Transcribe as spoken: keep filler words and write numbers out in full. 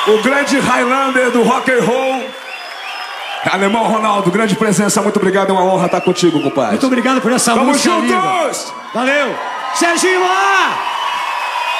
O grande Highlander do rock and roll. Alemão Ronaldo, grande presença, muito obrigado, é uma honra estar contigo, compadre. Muito obrigado por essa Tamo música juntos! linda. Valeu! Serginho lá!